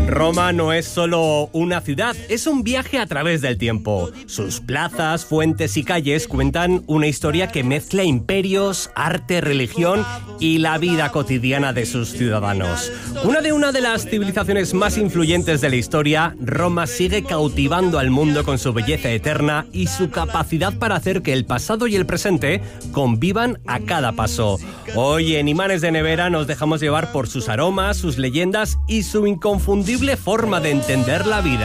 Roma no es solo una ciudad, es un viaje a través del tiempo. Sus plazas, fuentes y calles cuentan una historia que mezcla imperios, arte, religión y la vida cotidiana de sus ciudadanos. Una de las civilizaciones más influyentes de la historia, Roma sigue cautivando al mundo con su belleza eterna y su capacidad para hacer que el pasado y el presente convivan a cada paso. Hoy en Imanes de Nevera nos dejamos llevar por sus aromas, sus leyendas y su inconfundible forma de entender la vida.